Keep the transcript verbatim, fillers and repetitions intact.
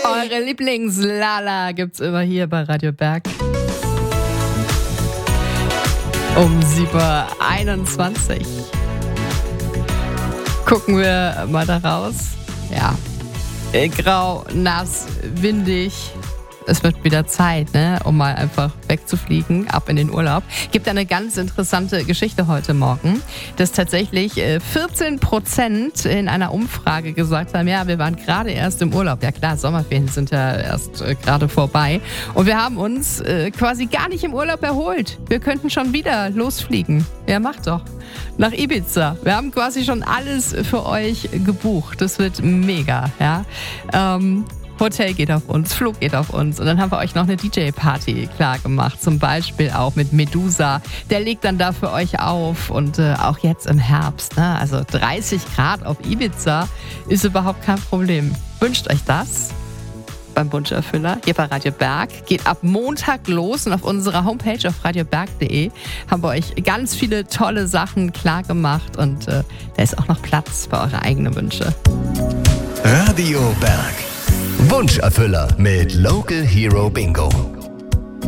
Eure Lieblingslala gibt's immer hier bei Radio Berg. Um sieben Uhr einundzwanzig. Gucken wir mal da raus. Ja. Grau, nass, windig. Es wird wieder Zeit, ne, um mal einfach wegzufliegen, ab in den Urlaub. Gibt eine ganz interessante Geschichte heute Morgen, dass tatsächlich vierzehn Prozent in einer Umfrage gesagt haben, ja, wir waren gerade erst im Urlaub. Ja klar, Sommerferien sind ja erst äh, gerade vorbei. Und wir haben uns äh, quasi gar nicht im Urlaub erholt. Wir könnten schon wieder losfliegen. Ja, macht doch. Nach Ibiza. Wir haben quasi schon alles für euch gebucht. Das wird mega, ja. Ähm, Hotel geht auf uns, Flug geht auf uns und dann haben wir euch noch eine D J-Party klar gemacht, zum Beispiel auch mit Medusa. Der legt dann da für euch auf und äh, auch jetzt im Herbst, ne? Also dreißig Grad auf Ibiza ist überhaupt kein Problem. Wünscht euch das beim Wunscherfüller hier bei Radio Berg. Geht ab Montag los und auf unserer Homepage auf radioberg punkt de haben wir euch ganz viele tolle Sachen klar gemacht und äh, da ist auch noch Platz für eure eigenen Wünsche. Radio Berg. Wunscherfüller mit Local Hero Bingo.